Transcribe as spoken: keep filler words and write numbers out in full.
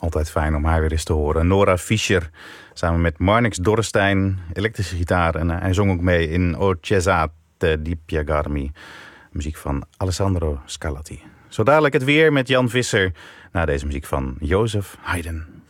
Altijd fijn om haar weer eens te horen. Nora Fischer, samen met Marnix Dorrestein, elektrische gitaar. En uh, hij zong ook mee in O Cesate di Piegarmi. Muziek van Alessandro Scarlatti. Zo dadelijk het weer met Jan Visser. Na deze muziek van Jozef Haydn.